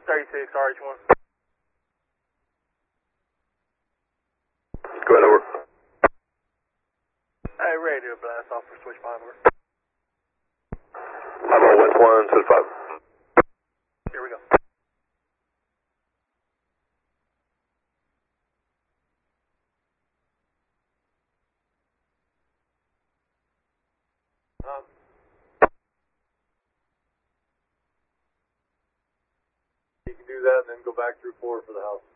36, RH1. Go ahead, over. Hey, ready to blast off for switch behind over. I'm on West 1, set 5. Here we go. You can do that and then go back through 4 for the house.